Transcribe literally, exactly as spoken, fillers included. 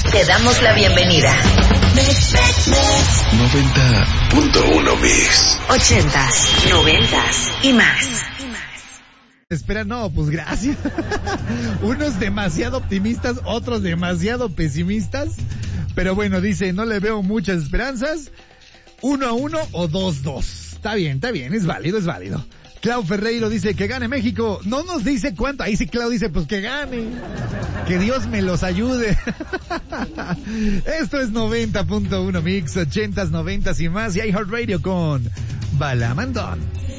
Te damos la bienvenida. noventa punto uno Mix. Ochentas, noventas y más. Espera, no, pues gracias. Unos demasiado optimistas, otros demasiado pesimistas. Pero bueno, dice, no le veo muchas esperanzas. Uno a uno o dos dos. Está bien, está bien, es válido, es válido. Clau Ferreiro dice que gane México. No nos dice cuánto. Ahí sí Clau dice, pues que gane. Que Dios me los ayude. Esto es noventa punto uno Mix, ochentas, noventas y más. Y iHeartRadio con Balamandón.